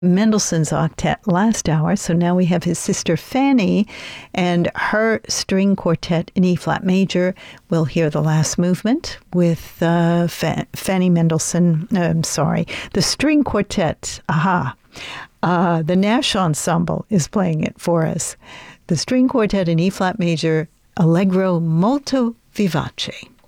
Mendelssohn's octet last hour, so now we have his sister Fanny and her string quartet in E-flat major. We'll hear the last movement with Fanny Mendelssohn, the string quartet. The Nash Ensemble is playing it for us. The string quartet in E-flat major, Allegro molto vivace.